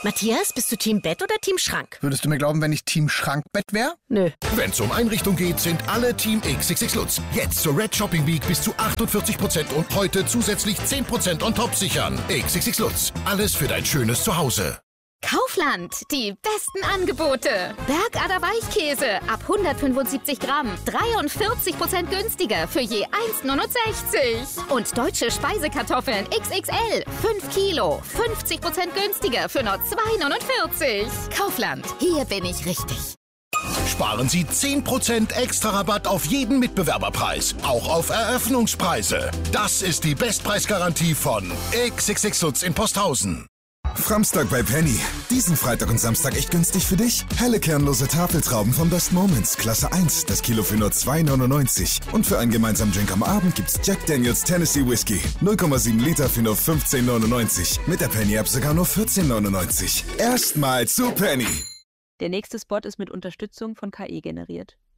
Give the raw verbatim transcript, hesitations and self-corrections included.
Matthias, bist du Team Bett oder Team Schrank? Würdest du mir glauben, wenn ich Team Schrankbett wäre? Nö. Wenn's um Einrichtung geht, sind alle Team X X X Lutz. Jetzt zur Red Shopping Week bis zu achtundvierzig Prozent und heute zusätzlich zehn Prozent on top sichern. X X X Lutz. Alles für dein schönes Zuhause. Kaufland, die besten Angebote. Bergader Weichkäse ab hundertfünfundsiebzig Gramm, dreiundvierzig Prozent günstiger für je eins Komma neunundsechzig. Und deutsche Speisekartoffeln X X L, fünf Kilo, fünfzig Prozent günstiger für nur zwei Komma neunundvierzig. Kaufland, hier bin ich richtig. Sparen Sie zehn Prozent extra Rabatt auf jeden Mitbewerberpreis, auch auf Eröffnungspreise. Das ist die Bestpreisgarantie von X X X Lutz in Posthausen. Framstag bei Penny. Diesen Freitag und Samstag echt günstig für dich? Helle kernlose Tafeltrauben von Best Moments, Klasse eins, das Kilo für nur zwei Komma neunundneunzig. Und für einen gemeinsamen Drink am Abend gibt's Jack Daniels Tennessee Whiskey. null Komma sieben Liter für nur fünfzehn Komma neunundneunzig. Mit der Penny-App sogar nur vierzehn Komma neunundneunzig. Erstmal zu Penny. Der nächste Spot ist mit Unterstützung von K I generiert.